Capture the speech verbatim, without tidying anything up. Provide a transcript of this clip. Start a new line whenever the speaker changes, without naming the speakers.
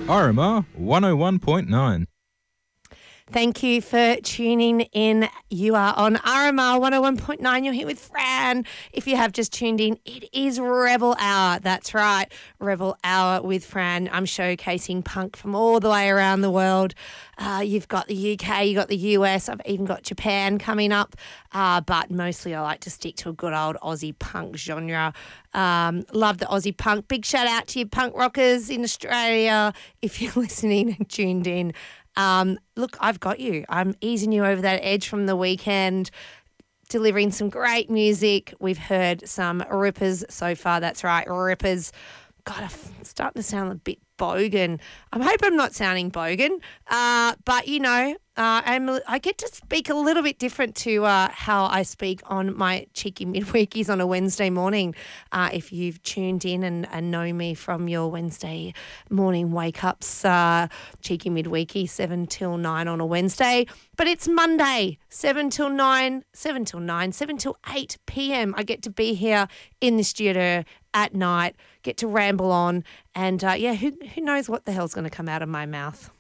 R M R one oh one point nine.
Thank you for tuning in. You are on R M R one oh one point nine. You're here with Fran. If you have just tuned in, it is Rebel Hour. That's right, Rebel Hour with Fran. I'm showcasing punk from all the way around the world. Uh, you've got the U K, you've got the U S, I've even got Japan coming up. Uh, but mostly I like to stick to a good old Aussie punk genre. Um, love the Aussie punk. Big shout out to you punk rockers in Australia if you're listening and tuned in. Um, look, I've got you. I'm easing you over that edge from the weekend, delivering some great music. We've heard some rippers so far. That's right, rippers. God, I'm starting to sound a bit bogan. I hope I'm not sounding bogan, uh, but, you know, uh, I'm, I get to speak a little bit different to uh, how I speak on my cheeky midweekies on a Wednesday morning. Uh, if you've tuned in and, and know me from your Wednesday morning wake-ups, uh, cheeky midweekie, seven till nine on a Wednesday. But it's Monday, seven till nine, seven till nine, seven till eight p.m. I get to be here in the studio at night, get to ramble on, and, uh, yeah, who, who knows what the hell's going to come out of my mouth.